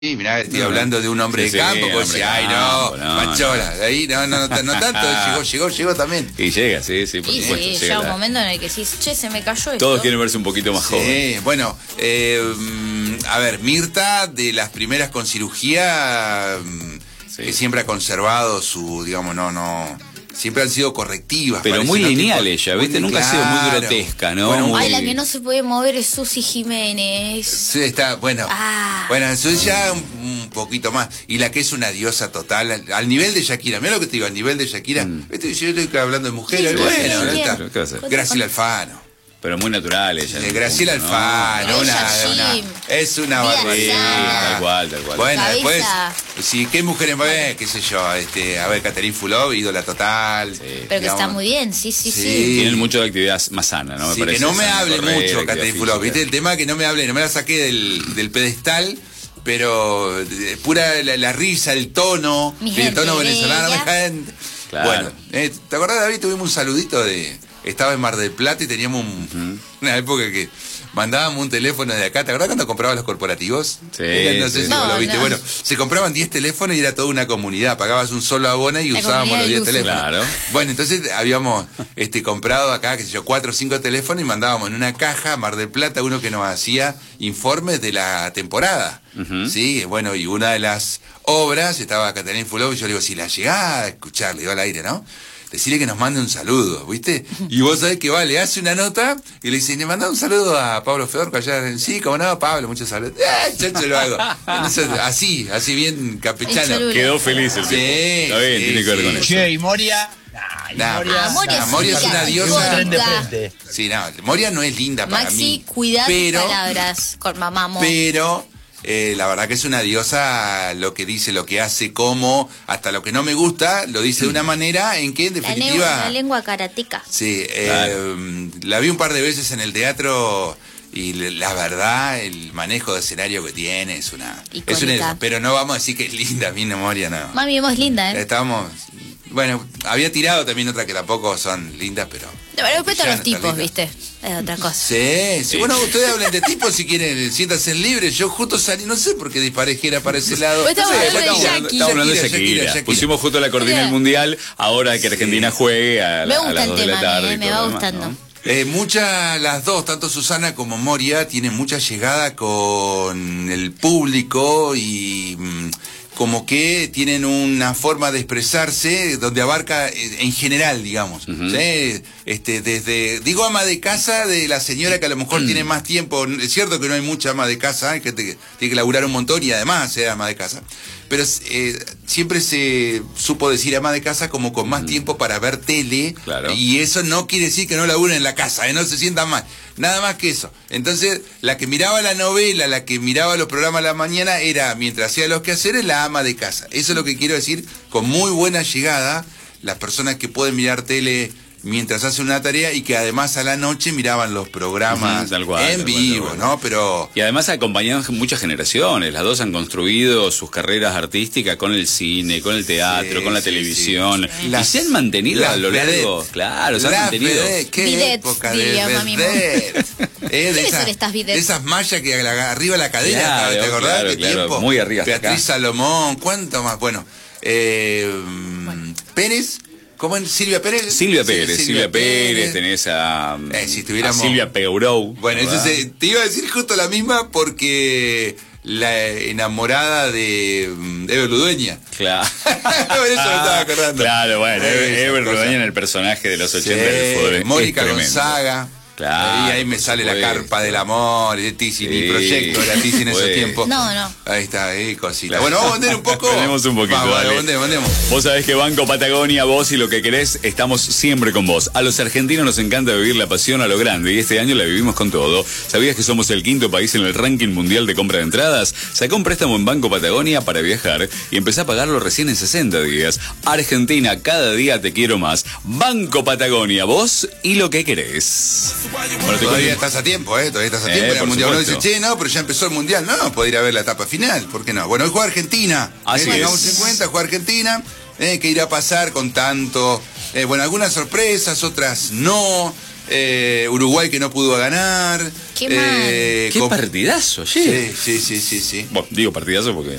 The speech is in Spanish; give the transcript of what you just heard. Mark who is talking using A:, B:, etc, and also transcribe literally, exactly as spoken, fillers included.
A: Sí, mirá, estoy hablando de un hombre
B: sí,
A: de campo,
B: sí,
A: pues
B: hombre
A: decía,
B: de
A: ay no,
B: campo, no,
A: machola,
B: no.
A: de ahí no, no, no, no tanto, llegó, llegó, llegó también.
B: Y llega, sí, sí, por
C: Y
B: supuesto.
C: sí,
B: llega
C: llega un
B: la-
C: momento en el que decís, che, se me cayó esto.
B: Todos quieren verse un poquito más jóvenes.
A: Sí, bueno, eh, mm, a ver, Mirta, de las primeras con cirugía, mm,
B: Sí.
A: que siempre ha conservado su, digamos, no, no, siempre han sido correctivas.
B: Pero
A: parece,
B: muy
A: ¿no?
B: lineal
A: Tipo,
B: ella, ¿viste?
A: muy
B: Nunca ha sido muy
A: claro.
B: grotesca, ¿no?
A: Bueno,
B: Muy-
C: Ay, la que no se puede mover es Susi Jiménez.
A: Sí, está, bueno,
C: Ah.
A: bueno, eso es ya un, un poquito más. Y la que es una diosa total, al, al nivel de Shakira. Mira lo que te digo, al nivel de Shakira.
B: Mm.
A: Viste, yo estoy hablando de mujeres,
C: Sí,
A: bueno,
C: sí,
A: ya
C: sí,
A: está.
B: ¿Qué va a hacer?
A: Graciela Alfano.
B: Pero muy natural ella.
A: De
B: en un
A: Graciela
B: punto, ¿no?
A: Alfano, una,
C: Ella,
A: una-
C: Jim.
A: es una
C: Vida
A: barbaridad.
C: sana.
B: Tal cual, tal cual.
A: Bueno,
C: Cabeza.
A: después, sí, ¿qué mujeres va a ver? ¿Qué sé yo? Este, a ver, Catherine Fulop, ídola total.
B: Sí.
C: Pero que
A: digamos.
C: está muy bien, sí, sí,
A: Sí.
C: sí.
B: Tienen mucho de actividad más sana, ¿no? Me
A: Sí,
B: parece.
A: que no me
B: sana,
A: hable
B: correr,
A: mucho
B: actividad
A: Catherine
B: física.
A: Fulop, ¿viste? El tema que no me hable, no me la saqué del, del pedestal, pero eh, pura la, la risa, el tono,
C: Mi
A: el
C: gente
A: tono venezolano, mi
C: bella.
A: gente.
B: Claro.
A: Bueno, eh, ¿te acordás, David? Tuvimos un saludito de... Estaba en Mar del Plata y teníamos un- una época que mandábamos un teléfono de acá. ¿Te acordás cuando comprabas los corporativos?
B: Sí,
A: Era, no sé
B: sí.
A: si
C: No,
A: vos lo viste.
C: no.
A: Bueno, se compraban diez teléfonos y era toda una comunidad. Pagabas un solo abono y
C: La
A: usábamos
C: comunidad
A: los diez
C: del uso.
A: teléfonos.
B: Claro.
A: Bueno, entonces habíamos este, comprado acá, qué sé yo, cuatro o cinco teléfonos y mandábamos en una caja a Mar del Plata uno que nos hacía informes de la temporada.
B: Ujú.
A: Sí, bueno, y una de las obras estaba Catherine Fulop y yo le digo, si la llegás a escuchar, le digo al aire, ¿no? Decirle que nos mande un saludo, ¿viste? Y vos sabés que va, le hace una nota y le dice, le manda un saludo a Pablo Fedorco allá. Sí, como no, Pablo, muchos saludos. ¡Eh, yo se lo hago! Entonces, así, así bien campechano.
C: cholulo.
B: Quedó feliz el
A: Sí,
B: tipo. Está bien,
A: sí,
B: tiene que ver
A: sí.
B: con eso.
D: Che, y Moria. Nah, y
A: Nah,
D: Moria,
C: Ah, Moria
A: nah,
C: es
A: Moria es
C: una
A: una diosa.
D: Tren de
C: icónica.
D: frente.
A: Sí, no, Moria no es linda para
C: Maxi,
A: mí.
C: cuidá tus
A: pero,
C: palabras con mamá Mo.
A: Pero, eh, la verdad que es una diosa, lo que dice, lo que hace, cómo, hasta lo que no me gusta, lo dice de una manera en que, en
C: La
A: definitiva...
C: lengua, la lengua karateca.
A: Sí, eh,
B: Claro.
A: la vi un par de veces en el teatro y le- la verdad, el manejo de escenario que tiene es una... Es una
C: Icónica.
A: pero no vamos a decir que es linda, mi memoria, no.
C: Mami, vos linda, ¿eh?
A: Estábamos... Bueno, había tirado también otra que tampoco son lindas, pero...
C: Pero respeto a
A: ya
C: los
A: no está
C: tipos,
A: linda.
C: ¿viste? Es otra cosa.
A: Sí, sí, bueno, ustedes hablen de tipos si quieren, siéntanse libres. Yo justo salí, no sé por qué disparejera para ese lado.
C: Pues estamos
A: No sé,
C: hablando de
A: estamos
C: Jackie.
B: Estamos hablando de
A: Shakira,
B: Shakira.
A: Shakira.
B: Pusimos justo la cortina del
C: Mira.
B: mundial, ahora que Argentina juegue a, la-
C: Me
B: a
C: gusta
B: las
C: el
B: dos de la
C: tema,
B: tarde.
C: eh,
B: y
C: me
B: todo
C: va
B: lo demás,
C: gustando.
B: ¿no?
A: Eh, muchas, las dos, tanto Susana como Moria, tienen mucha llegada con el público y mm, como que tienen una forma de expresarse donde abarca eh, en general, digamos.
B: Ujú.
A: ¿Sí? Este, desde, digo ama de casa de la señora que a lo mejor tiene más tiempo. Es cierto que no hay mucha ama de casa, hay gente que tiene que laburar un montón y además ser ama de casa. Pero eh, siempre se supo decir ama de casa como con más tiempo para ver tele.
B: Claro.
A: Y eso no quiere decir que no laburen en la casa, ¿eh? No se sientan mal. Nada más que eso. Entonces, la que miraba la novela, la que miraba los programas a la mañana, era, mientras hacía los quehaceres, la ama de casa. Eso es lo que quiero decir, con muy buena llegada, las personas que pueden mirar tele mientras hacen una tarea y que además a la noche miraban los programas
B: Ujú, tal cual,
A: en
B: tal cual,
A: vivo,
B: tal cual.
A: ¿no? Pero...
B: Y además acompañaron muchas generaciones. Las dos han construido sus carreras artísticas con el cine, con el teatro,
A: Sí,
B: con la
A: sí,
B: televisión.
A: sí.
B: Y
A: Las-
B: se han mantenido
A: las
B: a lo largo.
A: vedettes.
B: Claro, se han
A: Las
B: mantenido.
A: vedettes, qué
C: Vedettes,
A: época
C: diría
A: de
C: Mami Mo.
A: vedettes. Eh, de
C: ¿Quiénes
A: esas-
C: son estas vedettes?
A: de esas mallas que a la- arriba de la cadera,
B: Claro,
A: ¿te acordás?
B: claro,
A: ¿Qué
B: claro,
A: tiempo?
B: muy arriba hasta
A: Beatriz
B: acá.
A: Salomón, ¿cuánto más? Bueno, eh, Pérez, ¿cómo es? Silvia Pérez.
B: Silvia
A: Sí,
B: Pérez, Silvia, Pérez, tenés a,
A: Eh, si tuviéramos-
B: a Silvia Peurou.
A: Bueno, eso
B: ¿verdad?
A: se- te iba a decir justo la misma porque la enamorada de mm, Ever Ludueña.
B: Claro.
A: Por eso me estaba acordando.
B: Claro, bueno,
A: Eh,
B: Ever
A: esa cosa.
B: Ludueña en el personaje de los ochenta del fútbol. es
A: Mónica
B: tremendo.
A: Gonzaga.
B: Claro,
A: Ahí, ahí me
B: por
A: sale la
B: supuesto.
A: carpa del amor, de Tizi, mi
B: Sí,
A: proyecto era Tizi en esos
B: pues.
A: tiempos.
C: No, no.
A: Ahí está, ahí cosita.
B: Claro.
A: Bueno, vamos a vender un poco.
B: Vendemos un poquito,
A: Vamos,
B: dale.
A: vendemos, vendemos.
B: Vos sabés que Banco Patagonia, vos y lo que querés, estamos siempre con vos. A los argentinos nos encanta vivir la pasión a lo grande y este año la vivimos con todo. ¿Sabías que somos el quinto país en el ranking mundial de compra de entradas? Sacá un préstamo en Banco Patagonia para viajar y empezá a pagarlo recién en sesenta días. Argentina, cada día te quiero más. Banco Patagonia, vos y lo que querés. Bueno, te
A: Todavía
B: cuento-
A: estás a tiempo, ¿eh? Todavía estás a
B: Eh,
A: tiempo. en el
B: por
A: mundial uno dice,
B: supuesto.
A: che, no, pero ya empezó el mundial. No, puede ir a ver la etapa final. ¿Por qué no? Bueno, hoy juega Argentina.
B: Así
A: eh, tengamos
B: es.
A: en cuenta, juega Argentina. Eh, ¿Qué irá a pasar con tanto? Eh, bueno, algunas sorpresas, otras no. Eh, Uruguay que no pudo ganar.
C: Qué mal.
B: Qué
A: con-
B: partidazo, sí.
A: Sí, sí, sí, sí, sí.
B: Bueno, digo partidazo porque